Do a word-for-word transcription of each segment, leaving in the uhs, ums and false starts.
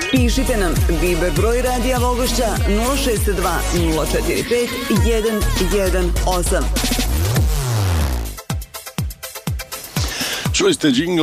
Pišite nam Viber broj Radija Vogošća nula šest dva nula četiri pet jedan jedan osam. Čuli ste džingl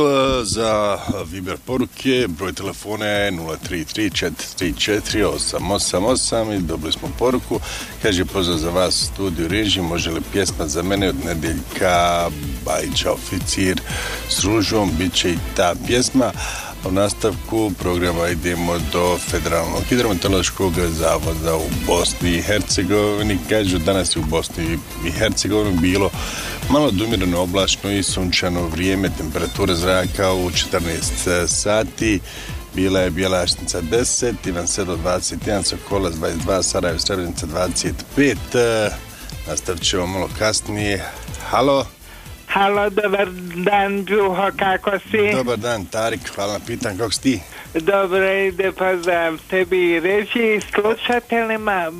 za Viber poruke, broj telefona je nula tri tri četiri tri četiri osam osam osam i dobili smo poruku. Kaže, pozdrav za vas u studiju režim, može li pjesma za mene od Nedeljka Bajića Oficir s ružom, bit će i ta pjesma. U nastavku programa idemo do Federalnog hidrometeorološkog zavoda u Bosni i Hercegovini. Kažu, danas je u Bosni i Hercegovini bilo malo umjereno oblačno i sunčano vrijeme, temperatura zraka u četrnaest sati. Bila je Bjelašnica deset, Ivan Sedlo dvadeset jedan, Sokolac dvadeset dva, Sarajevo Srebrenica dvadeset pet. Nastavit ćemo malo kasnije. Halo? Halo, dobar dan, Đuho, kako si? Dobar dan, Tarik, hvala na pitan, kako si ti? Dobro, ide pozdrav tebi i reći slušateljima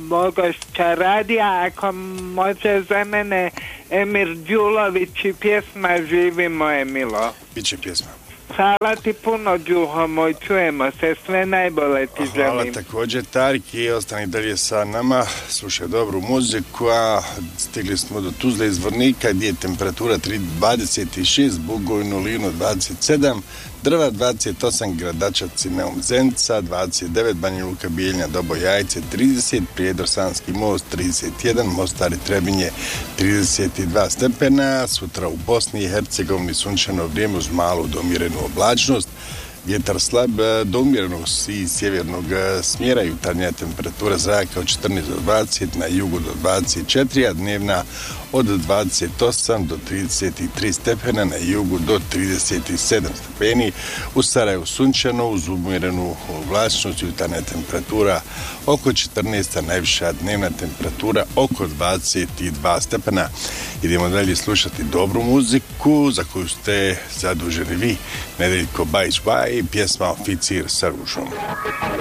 Vogošća radija, ako može za mene Emir Đulović i pjesma Živi moje milo. Biće pjesma. Hvala ti puno, Đuho moj, čujemo se, sve najbolje ti želim. Hvala također, Tarik, i ostani dalje sa nama, slušaj dobru muziku, a stigli smo do Tuzle iz Vornika gdje je temperatura dvadeset šest, Bugojno, Lino dvadeset sedam, Drva dvadeset osam, Gradačac i Neum Zenica dvadeset devet, Banja Luka, Bijeljna, Dobo, Jajce trideset, Prijedor, Sanski most trideset jedan, Mostar i Trebinje trideset dva stepena. Sutra u Bosni i Hercegovini sunčano vrijeme uz malu do umjerenu oblačnost. Vjetar slab do umjerenog i sjevernog smjera, jutarnja temperatura zraka od četrnaest do dvadeset, na jugu do dvadeset četiri, a dnevna od dvadeset osam do trideset tri stepena, na jugu do trideset sedam stepeni. U Sarajevu sunčano uz umjerenu oblačnost, jutarnja temperatura oko četrnaest, a najviša dnevna temperatura oko dvadeset dva stepena. Idemo dalje slušati dobru muziku za koju ste zaduženi vi, Nedeljko Bajić Baj, pjesma Oficir sa ružom.